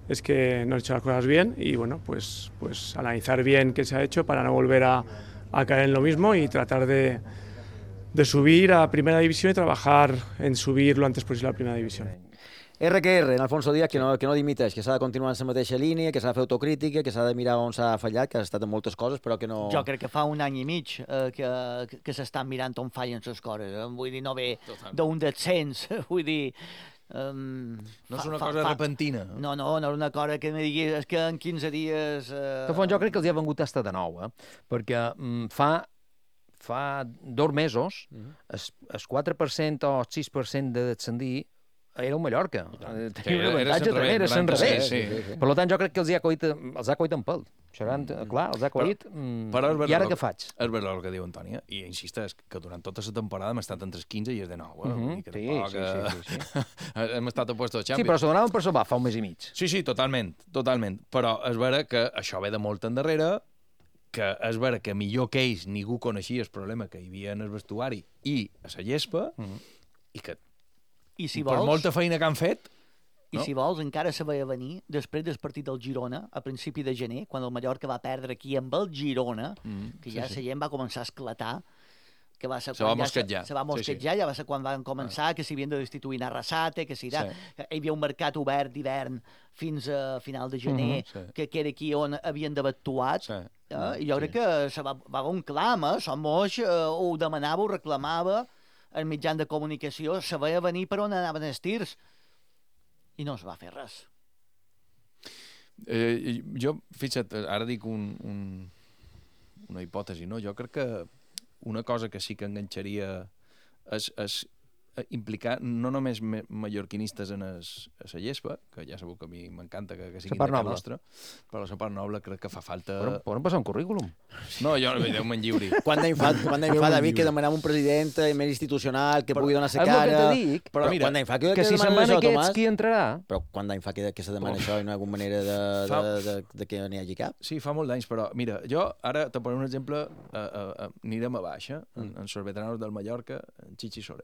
es que no han hecho las cosas bien y bueno, pues analizar bien qué se ha hecho para no volver a caer en lo mismo y tratar de subir a Primera División y trabajar en subir lo antes posible a Primera División. RQR, en Alfonso Díaz, que no dimiteix, que s'ha de continuar en la mateixa línia, que s'ha de fer autocrítica, que s'ha de mirar on s'ha fallat, que ha estat en moltes coses, però que no... Jo crec que fa un any i mig que s'estan mirant on fallen les coses. Vull dir, no ve d'un descens. Vull dir... no és una cosa repentina. No és una cosa que me diguis que en 15 dies... Jo crec que els hi ha vengut estar de nou, perquè fa 2 mesos el 4% o el 6% de descendir era el Mallorca. Tenia un avantatge també, era l'enrevés. Per tant, jo crec que els ha coit en pèl. Clar, els ha coit. I ara què faig? És veritat el que diu Antònia, i insisteix que durant tota la temporada hem estat entre els 15 i els 19. Sí. Hem estat a puestos de Champions. Sí, però s'ho donaven per salvar fa un mes i mig. Sí, totalment. Però és veritat que això ve de molt endarrere, que és veritat que millor que ells ningú coneixia el problema que hi havia en el vestuari i a la gespa, i que per molta feina que han fet... I si vols, encara se veia venir, després del partit del Girona, a principi de gener, quan el Mallorca va perdre aquí amb el Girona, que ja la gent va començar a esclatar, que va ser se va mosquetjar. Se va mosquetjar, ja va ser quan van començar que s'havien de destituir Arrasate, que hi havia un mercat obert d'hivern fins a final de gener, que era aquí on havien d'haver actuat. I jo crec que se va un clam, Somos ho demanava, ho reclamava, el mitjan de comunicació, se veia venir per on anaven els tirs i no es va fer res. Jo, fixa't, ara dic una hipòtesi, no? Jo crec que una cosa que sí que enganxaria és implicar no només mallorquinistes en la gespa, que ja sabeu que a mi m'encanta que siguin de casa nostra, però la part noble crec que fa falta... Poden passar un currículum. No, jo no Déu me'n lliuri. Quan d'any fa, David, que demanem un president més institucional, que pugui donar la cara... És el que te dic, però mira, que si se'n van aquests, qui entrarà? Però quan d'any fa que se demana això i no hi ha alguna manera de que n'hi hagi cap? Sí, fa molt d'anys, però mira, jo ara te posaré un exemple, anirem a baixa, en els veteranos del Mallorca, en Chichi Soler.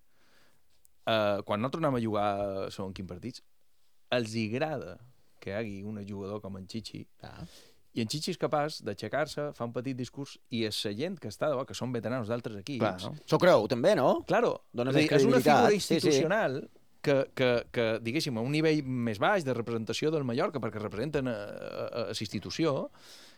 Quan nosaltres anem a jugar segons quins partits, els agrada que hi hagi un jugador com en Chichi, i en Chichi és capaç d'aixecar-se, fa un petit discurs, i és la gent que està de bo, que són veteranos d'altres equips. S'ho creu, també, no? Claro, és una figura institucional que, diguéssim, a un nivell més baix de representació del Mallorca, perquè representen a l'institució,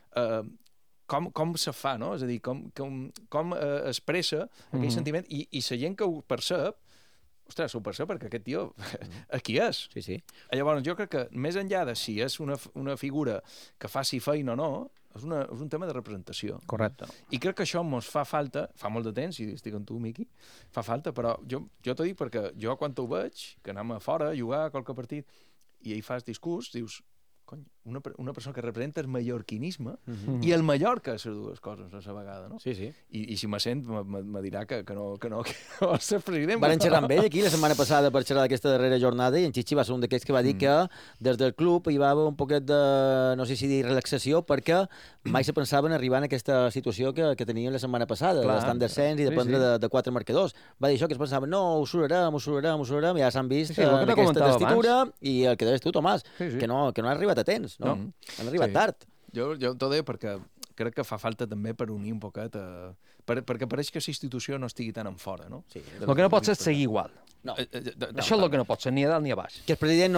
com se fa, no? És a dir, com expressa aquell sentiment, i la gent que ho percep, ostres, ho percep perquè aquest tio aquí és. Sí. Llavors, jo crec que més enllà de si és una figura que faci feina o no, és un tema de representació. Correcte. I crec que això ens fa falta, fa molt de temps, i estic amb tu, Miqui, fa falta, però jo t'ho dic perquè jo quan ho veig, que anem a fora a jugar a qualque partit, i hi fas discurs, dius, cony, una persona que representa el mallorquinisme i el Mallorca, les dues coses a la vegada, no? Sí. I si me sent, me dirà que no vol ser president. Van xerrar amb ell aquí la setmana passada per xerrar d'aquesta darrera jornada i en Chichi va ser un d'aquests que va dir que des del club hi va haver un poquet de, no sé si dir relaxació, perquè mai se pensava en arribar en aquesta situació que teníem la setmana passada, d'estar en descens i dependre de 4 marcadors. Va dir això, que es pensava, no, ho surarem, i ja s'han vist en aquesta testitura i el que deies tu, Tomàs, que no ha arribat a temps, no? Han arribat tard. Jo t'ho deia perquè crec que fa falta també per unir un poquet perquè pareix que la institució no estigui tan en fora, no? Sí. El que no pot ser és seguir igual. No. Això és el que no pot ser, ni a dalt ni a baix. Que el president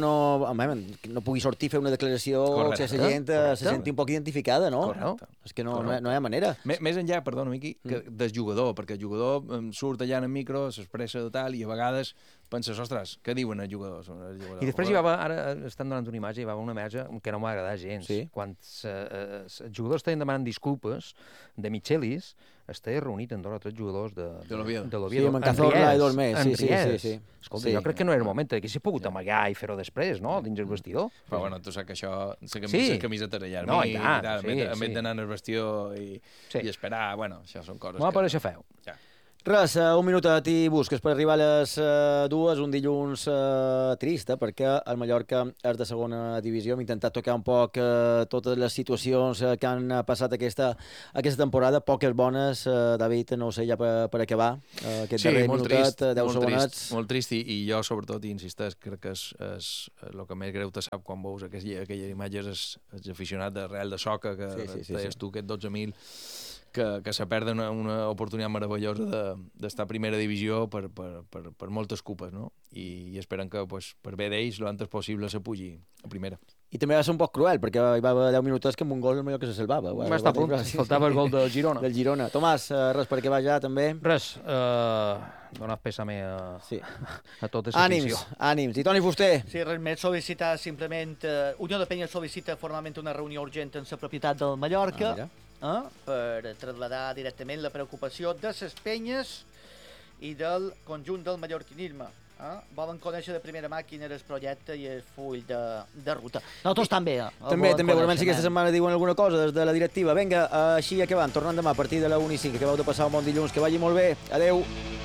no pugui sortir a fer una declaració que la gent se senti un poc identificada, no? Correcte. És que no hi ha manera. Més enllà, perdona, Miqui, del jugador, perquè el jugador surt allà en el micro, s'expressa de tal, i a vegades penses, ostres, què diuen els jugadors? I després ara estan donant una imatge, hi va una imatge que no m'ha agradat gens. Quan els jugadors estaven demanant disculpes de Michelis, estava reunit amb 2 o 3 jugadors de l'Oviedo. Sí, amb en Cazorla i Dormés. Sí. Escolta, jo crec que no era el moment que s'hi pogut amagar i fer-ho després, no?, dins el vestidor. Però bueno, tu saps que això, la camiseta de llarmí, en vez d'anar al vestidor i esperar, bueno, això són coses que... per això feu. Res, un minutet i busques per arribar a les 2, un dilluns trist, perquè el Mallorca és de segona divisió. Hem intentat tocar un poc totes les situacions que han passat aquesta temporada, poques bones. David, no ho sé, ja per acabar, aquest darrer minutet, 10 segonets. Molt trist, i jo sobretot, i insisteix, crec que és el que més greu te sap quan veus aquelles imatges és aficionat de Real de Soca, que deies tu, aquest 12.000, que se perden una oportunitat meravellosa d'estar a primera divisió per moltes cupes, no? I esperen que, per bé d'ells, l'antes possible se pugi a primera. I també va ser un poc cruel, perquè hi va haver 10 minuts que amb un gol el Mallorca se salvava. Va estar a punt, faltava el gol del Girona. Del Girona. Tomàs, res per acabar ja, també? Res, donar pésame a tota la afició. Ànims. I Toni Fuster? Sí, res més, sol·licitar simplement... Unió de Penya sol·licita formalment una reunió urgent en la propietat del Mallorca per traslladar directament la preocupació de les penyes i del conjunt del mallorquinisme. Volen conèixer de primera mà quin era el projecte i el full de ruta. Nosaltres també. També, segurament si aquesta setmana diuen alguna cosa des de la directiva. Vinga, així acabant, tornant demà a partir de la 1:05. Acabeu de passar un bon dilluns, que vagi molt bé. Adeu.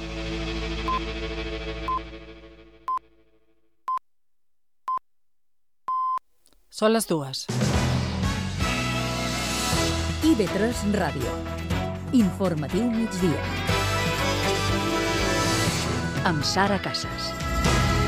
Són les 2. IB3 Ràdio. Informatiu migdia. Amb Sara Casas.